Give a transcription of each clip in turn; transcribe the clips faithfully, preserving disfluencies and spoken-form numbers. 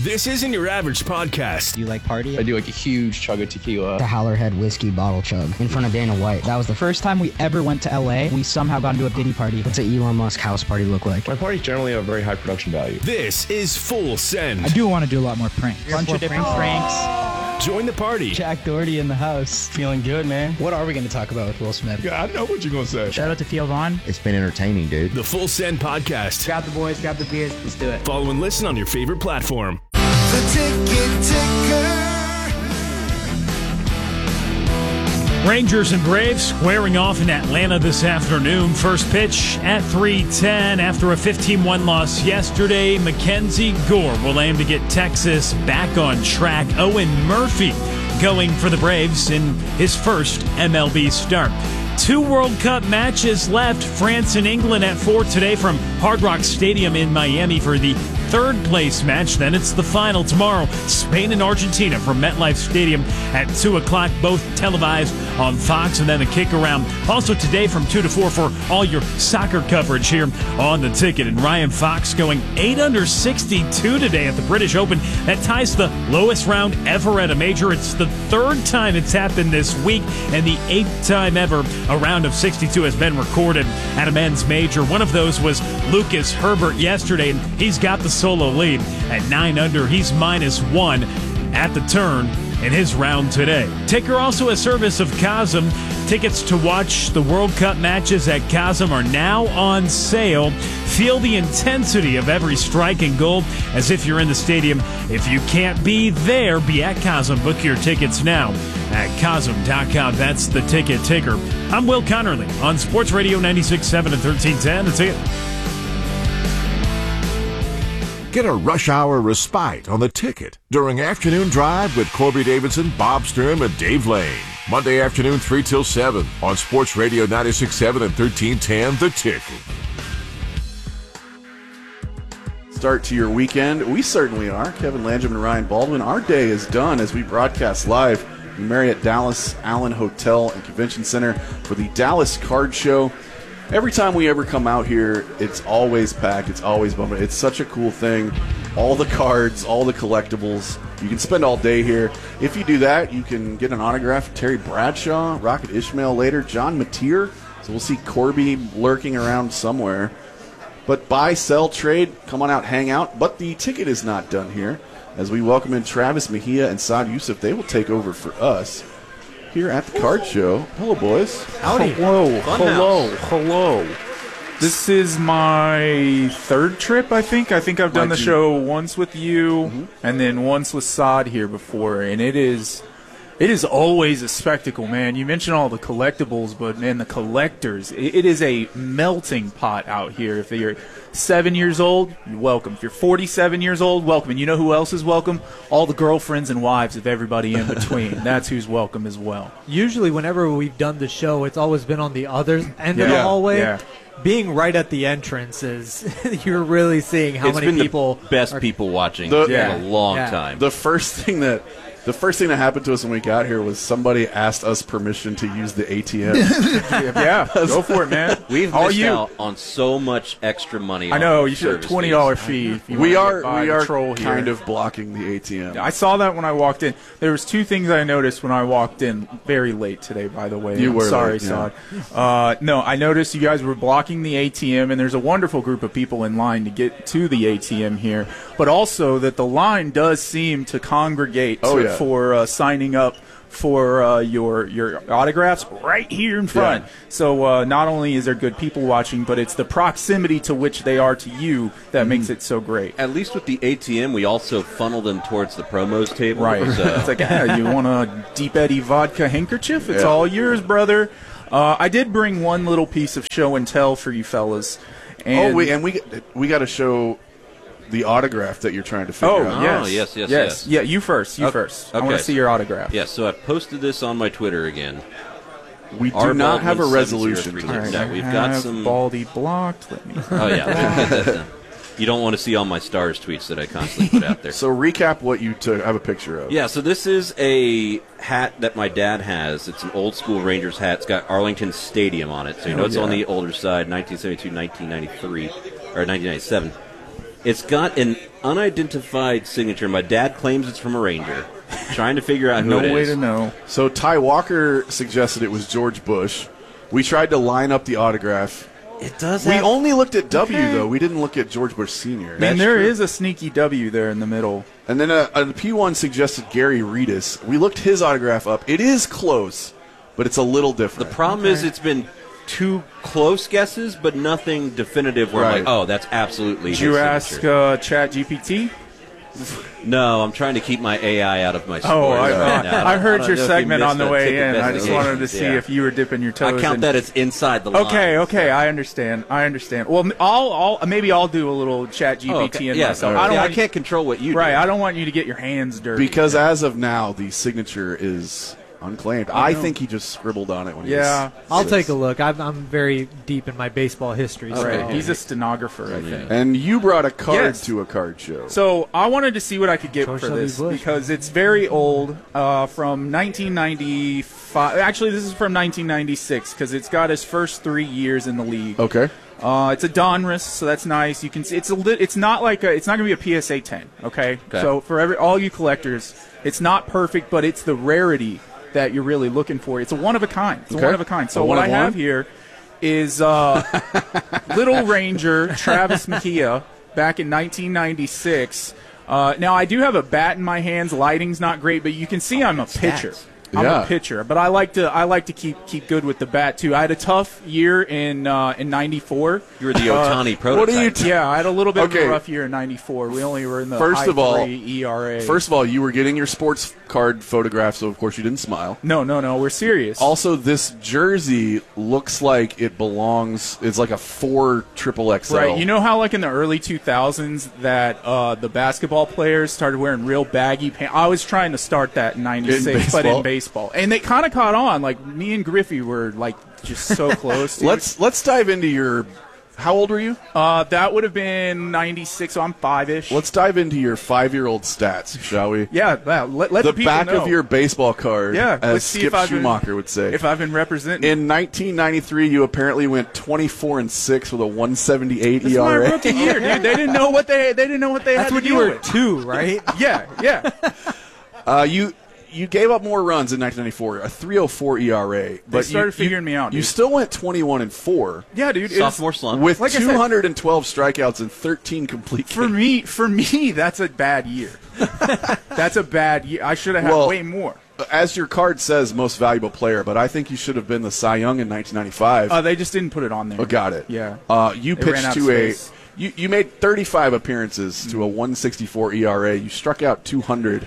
This isn't your average podcast. Do you like party? I do like a huge chug of tequila. The Howlerhead whiskey bottle chug in front of Dana White. That was the first time we ever went to L A. We somehow got into a Diddy party. What's an Elon Musk house party look like? My parties generally have a very high production value. This is Full Send. I do want to do a lot more pranks. Bunch of different pranks. Join the party. Jack Doherty in the house. Feeling good, man. What are we going to talk about with Will Smith? Yeah, I know what you're going to say. Shout out to Theo Vaughn. It's been entertaining, dude. The Full Send Podcast. Grab the boys, grab the beers, let's do it. Follow and listen on your favorite platform. The Ticket Ticker. Rangers and Braves squaring off in Atlanta this afternoon. First pitch at three ten after a fifteen one loss yesterday. Mackenzie Gore will aim to get Texas back on track. Owen Murphy going for the Braves in his first M L B start. Two World Cup matches left. France and England at four today from Hard Rock Stadium in Miami for the third place match. Then it's the final tomorrow. Spain and Argentina from MetLife Stadium at two o'clock, both televised on Fox, and then the kick around also today from two to four for all your soccer coverage here on The Ticket. And Ryan Fox going eight under sixty-two today at the British Open. That ties the lowest round ever at a major. It's the third time it's happened this week, and the eighth time ever a round of sixty-two has been recorded at a men's major. One of those was Lucas Herbert yesterday, and he's got the solo lead at nine under. He's minus one at the turn in his round today. Ticker also a service of Kazm. Tickets to watch the World Cup matches at Kazm are now on sale. Feel the intensity of every strike and goal as if you're in the stadium. If you can't be there, be at Kazm. Book your tickets now at Kazm dot com. That's the Ticket Ticker. I'm Will Connerly on Sports Radio ninety-six point seven and thirteen ten. The Ticket. Get a rush hour respite on The Ticket during Afternoon Drive with Corby Davidson, Bob Sturm, and Dave Lane. Monday afternoon, three till seven on Sports Radio ninety-six point seven and thirteen ten, The Ticket. Start to your weekend. We certainly are. Kevin Landrum and Ryan Baldwin. Our day is done as we broadcast live from Marriott Dallas Allen Hotel and Convention Center for the Dallas Card Show. Every time we ever come out here, it's always packed. It's always bumping. It's such a cool thing. All the cards, all the collectibles. You can spend all day here. If you do that, you can get an autograph from Terry Bradshaw, Rocket Ishmael later, John Mateer. So we'll see Corby lurking around somewhere. But buy, sell, trade, come on out, hang out. But the ticket is not done here. As we welcome in Travis Mejia and Saad Youssef, they will take over for us here at the Card Show. Hello, boys. Howdy. Hello, Fun hello, house. hello. This is my third trip, I think. I think I've done Might the be. show once with you Mhm. and then once with Saad here before, and it is it is always a spectacle, man. You mentioned all the collectibles, but, man, the collectors, it, it is a melting pot out here. If you're seven years old, you're welcome. If you're forty-seven years old, welcome. And you know who else is welcome? All the girlfriends and wives of everybody in between. That's who's welcome as well. Usually whenever we've done the show, it's always been on the other end of the Yeah, hallway. yeah. Being right at the entrance is you're really seeing how It's many been people the best are, people watching The- in Yeah. a long Yeah. time. The first thing that the first thing that happened to us when we got here was somebody asked us permission to use the A T M. Yeah, go for it, man. We've All missed you. out on so much extra money. I on know, you should have service a twenty dollars fees. fee. If you we wanna are get by we the are troll here. kind of blocking the A T M. I saw that when I walked in. There was two things I noticed when I walked in. Very late today, by the way. You I'm were sorry, late, yeah. Saad. Uh, no, I noticed you guys were blocking the A T M, and there's a wonderful group of people in line to get to the A T M here. But also that the line does seem to congregate Oh, to- yeah. for uh, signing up for uh, your your autographs right here in front. Yeah. So uh, not only is there good people watching, but it's the proximity to which they are to you that makes it so great. At least with the A T M, we also funnel them towards the promos table. Right. So. It's like, yeah, you want a Deep Eddy vodka handkerchief? It's Yeah. all yours, brother. Uh, I did bring one little piece of show and tell for you fellas. And oh, we and we we got to show the autograph that you're trying to figure Oh, out. yes. Oh, yes, yes, yes. yes. Yeah, you first. You Okay. first. I Okay. want to see your autograph. Yeah, so I posted this on my Twitter again. We do R. not have a Baldwin resolution. seven to zero three. this. All right, No, I we've got have some- Baldy blocked. Let me. Oh, yeah. We'll get that done. You don't want to see all my stars tweets that I constantly put out there. So recap what you took. I have a picture of. Yeah, so this is a hat that my dad has. It's an old school Rangers hat. It's got Arlington Stadium on it. So you know Oh, it's on yeah. the older side, nineteen seventy-two, nineteen ninety-three, or nineteen ninety-seven. It's got an unidentified signature. My dad claims it's from a Ranger. Trying to figure out who no it is. way to know. So Ty Walker suggested it was George Bush. We tried to line up the autograph. It does. We have... only looked at W, Okay. though. We didn't look at George Bush Senior Man, there is a sneaky W there in the middle. And then a, a P one suggested Gary Reedus. We looked his autograph up. It is close, but it's a little different. The problem is it's been two close guesses, but nothing definitive where Right. I'm like, oh, that's absolutely Did his you ask signature. uh, Chat G P T? No, I'm trying to keep my A I out of my Oh, scores. I, right now. I heard don't your know if you segment missed on the that way ticket in. I just wanted to investigations. see Yeah. if you were dipping your toes. I count in. that it's inside the line. Okay, okay, I understand. I understand. Well, I'll, I'll maybe I'll do a little Chat G P T Oh, okay. in Yeah, myself. right. I don't Yeah, want I can't control what you do. right. I don't want you to get your hands dirty. Because as of now, the signature is unclaimed. I I, know. think he just scribbled on it when Yeah. he was I'll six. take a look. I'm, I'm very deep in my baseball history. Right. So He's a stenographer, I think. And you brought a card Yes. to a card show. So I wanted to see what I could get George for W. this Bush. because it's very old, uh, from nineteen ninety-five. Actually, this is from nineteen ninety-six because it's got his first three years in the league. Okay. Uh, it's a Donruss, so that's nice. You can see it's a lit, it's not like a, it's not going to be a P S A ten. Okay? Okay. So for every all you collectors, it's not perfect, but it's the rarity that you're really looking for. It's a one of a kind. It's Okay. a one of a kind. So A what one I of have one? here is uh, Little Ranger Travis Mejia back in nineteen ninety-six. Uh, now I do have a bat in my hands. Lighting's not great, but you can see I'm a pitcher. I'm Yeah. a pitcher, but I like to I like to keep keep good with the bat too. I had a tough year in uh, in ninety-four. You were the Ohtani prototype. what are you t- Yeah, I had a little bit of Okay. a rough year in ninety-four. We only were in the First high of all- three E R A. First of all, you were getting your sports card photograph, so of course you didn't smile. no, no, no, we're serious. Also, this jersey looks like it belongs. It's like a four triple X L. Right, you know how like in the early two thousands that uh, the basketball players started wearing real baggy pants? I was trying to start that in ninety-six, but baseball? in baseball. And they kind of caught on. Like me and Griffey were like just so close. dude. Let's let's dive into your. How old were you? Uh, that would have been ninety-six, so I'm five-ish. Let's dive into your five-year-old stats, shall we? yeah, yeah, let, let The the people back know. of your baseball card, Yeah, as let's see Skip if I've been- Schumacher would say. If I've been representing. In nineteen ninety-three, you apparently went twenty-four and six with a one seventy-eight This is E my R A. rookie year, dude. They didn't know what they they didn't know what they that's had when to you deal were with. two, right? Yeah, yeah. Uh, you you gave up more runs in nineteen ninety-four, a three oh four E R A. But started you, figuring you, me out, You dude. still went twenty-one and four Yeah, dude. it was- Sophomore slump. with Like I said- two hundred twelve strikeouts and thirteen complete For games. me, for me, that's a bad year. That's a bad year. I should have had Well, way more. As your card says, most valuable player, but I think you should have been the Cy Young in nineteen ninety-five. Uh, they just didn't put it on there. oh, got it. Yeah. Uh, you They ran pitched out of to a. space. You, you made thirty-five appearances to a one sixty-four E R A. You struck out two hundred,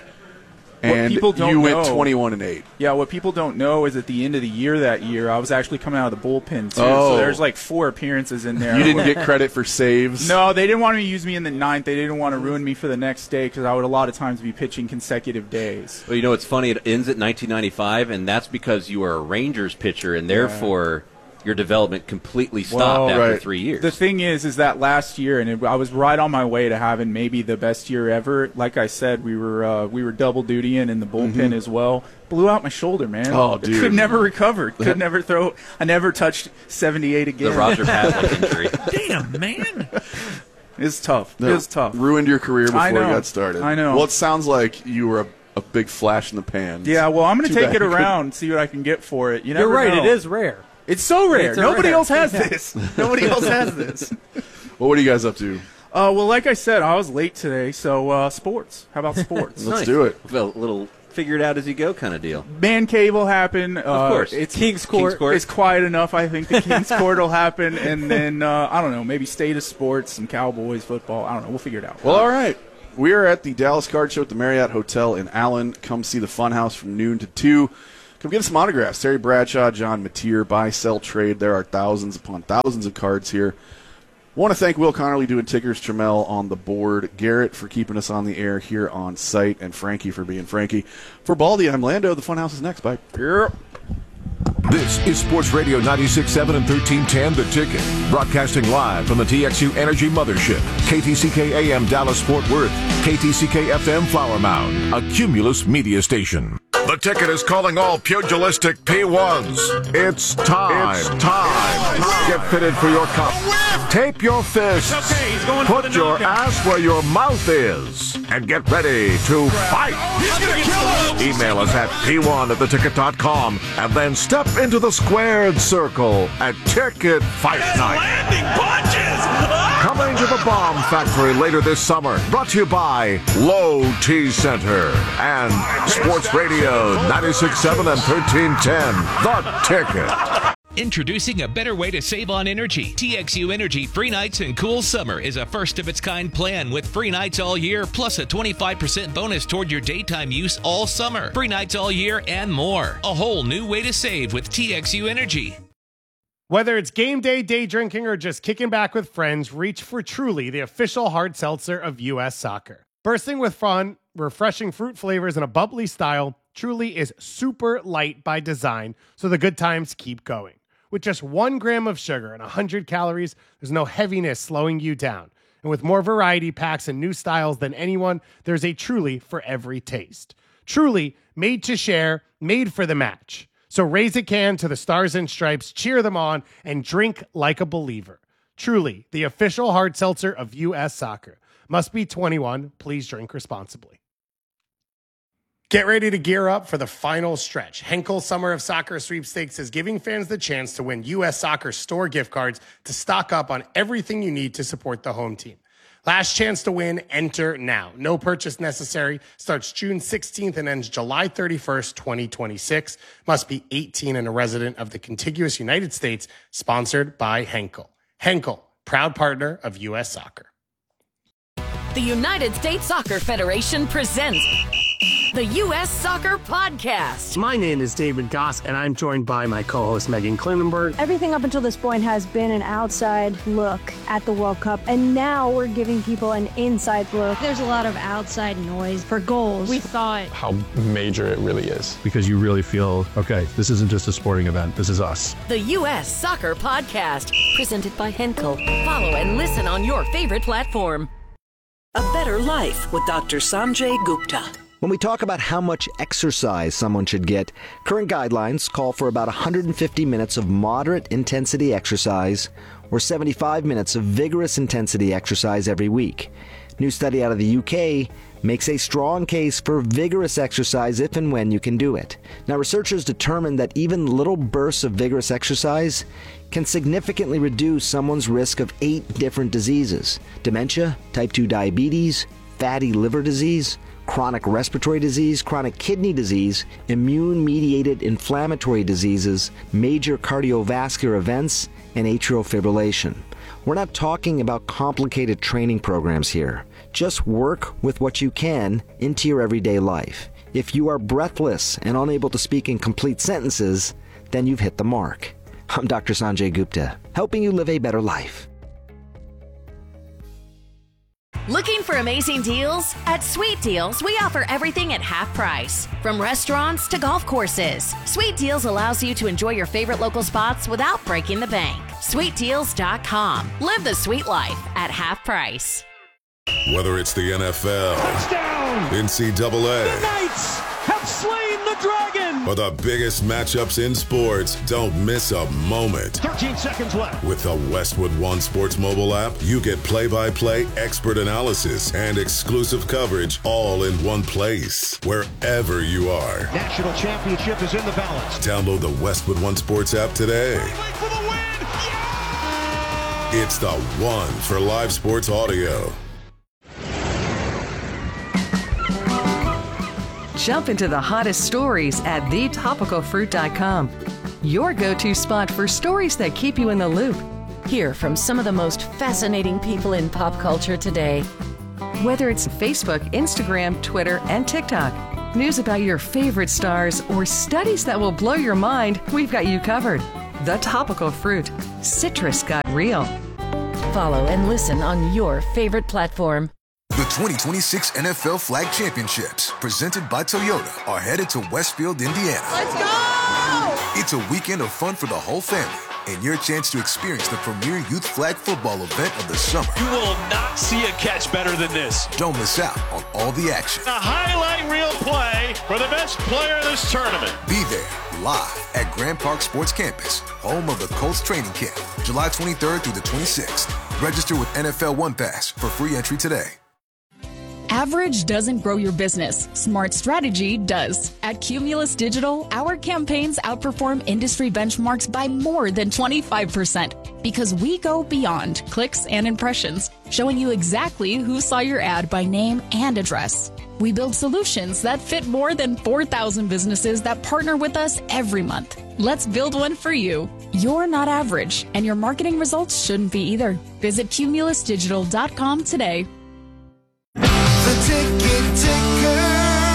and people don't you went know- twenty-one and eight. Yeah, what people don't know is at the end of the year that year, I was actually coming out of the bullpen, too. Oh. So there's like four appearances in there. You didn't get credit for saves. No, they didn't want to use me in the ninth. They didn't want to ruin me for the next day because I would a lot of times be pitching consecutive days. Well, you know, it's funny. It ends at nineteen ninety-five, and that's because you are a Rangers pitcher, and therefore your development completely stopped Well, after right. three years. The thing is, is that last year, and it, I was right on my way to having maybe the best year ever. Like I said, we were uh, we were double dutying in the bullpen as well. Blew out my shoulder, man. Oh, dude. Could never recover. Could never throw. I never touched seventy-eight again. the Roger Paslick injury. Damn, man. It's tough. No, It's tough. Ruined your career before I you know. got started. I know. Well, it sounds like you were a, a big flash in the pan. Yeah, well, I'm going Too to take bad it you couldn't- around and see what I can get for it. You You're never right. know. It is rare. It's so rare. It's a Nobody rare. else has Yeah. this. Nobody else has this. Well, what are you guys up to? Uh, well, like I said, I was late today, so uh, sports. How about sports? Let's Nice. do it. Well, a little figure it out as you go kind of deal. Man cave will happen. Uh, Of course. It's King's Court. King's Court. It's quiet enough. I think the King's Court will happen, and then uh, I don't know, maybe state of sports, some Cowboys football. I don't know. We'll figure it out. Well, all right. We are at the Dallas Card Show at the Marriott Hotel in Allen. Come see the Funhouse from noon to two. Come get some autographs. Terry Bradshaw, John Mateer, buy, sell, trade. There are thousands upon thousands of cards here. Want to thank Will Connerly doing tickers, Trammell on the board, Garrett for keeping us on the air here on site, and Frankie for being Frankie. For Baldy, I'm Lando. The Funhouse is next. Bye. Yep. This is Sports Radio ninety-six point seven and thirteen ten The Ticket. Broadcasting live from the T X U Energy Mothership. K T C K A M Dallas Fort Worth. K T C K F M Flower Mound. A Cumulus media station. The Ticket is calling all pugilistic P ones. It's time. It's time. Get fitted for your cup. Tape your fists. Okay, he's going Put for the your knockout. ass where your mouth is. And get ready to fight. He's gonna kill him. Email us at p one at the ticket dot com and then step into the squared circle at Ticket Fight Night. Landing punches. Coming to the Bomb Factory later this summer. Brought to you by Low T Center and Sports Radio ninety-six point seven and thirteen ten. The Ticket. Introducing a better way to save on energy. T X U Energy Free Nights and Cool Summer is a first-of-its-kind plan with free nights all year, plus a twenty-five percent bonus toward your daytime use all summer. Free nights all year and more. A whole new way to save with T X U Energy. Whether it's game day, day drinking, or just kicking back with friends, reach for Truly, the official hard seltzer of U S Soccer. Bursting with fun, refreshing fruit flavors, and a bubbly style, Truly is super light by design, so the good times keep going. With just one gram of sugar and one hundred calories, there's no heaviness slowing you down. And with more variety packs and new styles than anyone, there's a Truly for every taste. Truly, made to share, made for the match. So raise a can to the Stars and Stripes, cheer them on, and drink like a believer. Truly, the official hard seltzer of U S Soccer. Must be twenty-one. Please drink responsibly. Get ready to gear up for the final stretch. Henkel Summer of Soccer Sweepstakes is giving fans the chance to win U S Soccer store gift cards to stock up on everything you need to support the home team. Last chance to win, enter now. No purchase necessary. Starts June sixteenth and ends July thirty-first, twenty twenty-six. Must be eighteen and a resident of the contiguous United States. Sponsored by Henkel. Henkel, proud partner of U S Soccer. The United States Soccer Federation presents the U S Soccer Podcast. My name is David Goss, and I'm joined by my co-host Megan Klinenberg. Everything up until this point has been an outside look at the World Cup, and now we're giving people an inside look. There's a lot of outside noise for goals. We thought how major it really is, because you really feel, okay, this isn't just a sporting event, this is us. The U S Soccer Podcast, presented by Henkel. Follow and listen on your favorite platform. A Better Life with Doctor Sanjay Gupta. When we talk about how much exercise someone should get, current guidelines call for about one hundred fifty minutes of moderate intensity exercise or seventy-five minutes of vigorous intensity exercise every week. New study out of the U K makes a strong case for vigorous exercise if and when you can do it. Now, researchers determined that even little bursts of vigorous exercise can significantly reduce someone's risk of eight different diseases: dementia, type two diabetes, fatty liver disease, chronic respiratory disease, chronic kidney disease, immune-mediated inflammatory diseases, major cardiovascular events, and atrial fibrillation. We're not talking about complicated training programs here. Just work with what you can into your everyday life. If you are breathless and unable to speak in complete sentences, then you've hit the mark. I'm Doctor Sanjay Gupta, helping you live a better life. Looking for amazing deals? At Sweet Deals, we offer everything at half price. From restaurants to golf courses, Sweet Deals allows you to enjoy your favorite local spots without breaking the bank. sweet deals dot com. Live the sweet life at half price. Whether it's the N F L, touchdown, N C double A, the Knights have slain the dragon, or the biggest matchups in sports, don't miss a moment. thirteen seconds left. With the Westwood One Sports mobile app, you get play-by-play expert analysis and exclusive coverage all in one place, wherever you are. National championship is in the balance. Download the Westwood One Sports app today. For the win. Yeah! It's the one for live sports audio. Jump into the hottest stories at the topical fruit dot com. Your go-to spot for stories that keep you in the loop. Hear from some of the most fascinating people in pop culture today. Whether it's Facebook, Instagram, Twitter, and TikTok, news about your favorite stars, or studies that will blow your mind, we've got you covered. The Topical Fruit. Citrus got real. Follow and listen on your favorite platform. The twenty twenty-six N F L Flag Championships, presented by Toyota, are headed to Westfield, Indiana. Let's go! It's a weekend of fun for the whole family, and your chance to experience the premier youth flag football event of the summer. You will not see a catch better than this. Don't miss out on all the action. A highlight reel play for the best player of this tournament. Be there live at Grand Park Sports Campus, home of the Colts training camp, July twenty-third through the twenty-sixth. Register with N F L One Pass for free entry today. Average doesn't grow your business. Smart strategy does. At Cumulus Digital, our campaigns outperform industry benchmarks by more than twenty-five percent because we go beyond clicks and impressions, showing you exactly who saw your ad by name and address. We build solutions that fit more than four thousand businesses that partner with us every month. Let's build one for you. You're not average, and your marketing results shouldn't be either. Visit cumulus digital dot com today. The ticket ticker.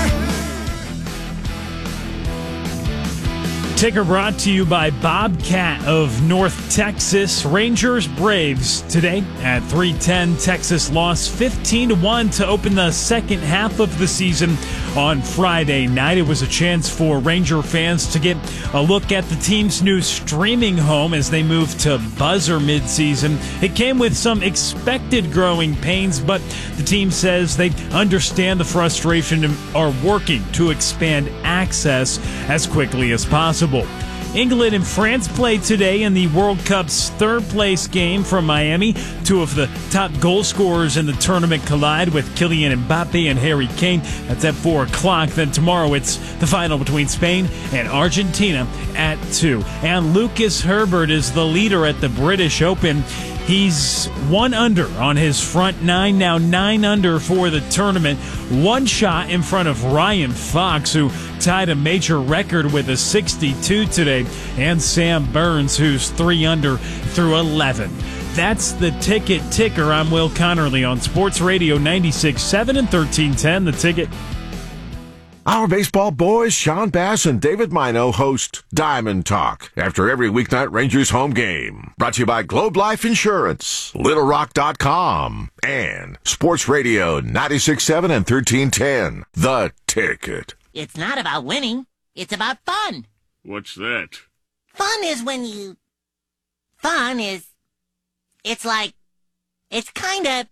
Ticker brought to you by Bobcat of North Texas. Rangers Braves today at three ten. Texas lost fifteen to one to open the second half of the season on Friday night. It was a chance for Ranger fans to get a look at the team's new streaming home as they move to Buzzer midseason. It came with some expected growing pains, but the team says they understand the frustration and are working to expand access as quickly as possible. England and France play today in the World Cup's third-place game from Miami. Two of the top goal scorers in the tournament collide with Kylian Mbappe and Harry Kane. That's at four o'clock. Then tomorrow it's the final between Spain and Argentina at two. And Lucas Herbert is the leader at the British Open. He's one under on his front nine, now nine under for the tournament. One shot in front of Ryan Fox, who tied a major record with a sixty-two today, and Sam Burns, who's three under through eleven. That's the Ticket Ticker. I'm Will Connerly on Sports Radio ninety-six point seven and thirteen ten. The Ticket. Our baseball boys, Sean Bass and David Mino, host Diamond Talk after every weeknight Rangers home game. Brought to you by Globe Life Insurance, Little Rock dot com, and Sports Radio ninety-six point seven and thirteen ten. The Ticket. It's not about winning. It's about fun. What's that? Fun is when you... Fun is... It's like... It's kind of...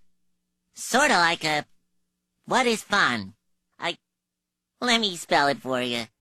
Sort of like a... What is fun? I... Let me spell it for you.